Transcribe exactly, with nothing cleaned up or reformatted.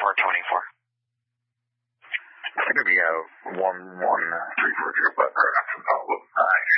four twenty-four. It's going to be a one one three four zero button right after the Nice.